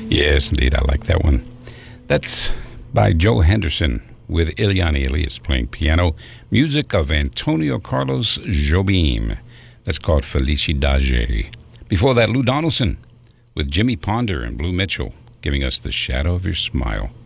Yes, indeed, I like that one. That's by Joe Henderson with Ilyani Elias playing piano. Music of Antonio Carlos Jobim. That's called Felicidade. Before that, Lou Donaldson with Jimmy Ponder and Blue Mitchell giving us The Shadow of Your Smile.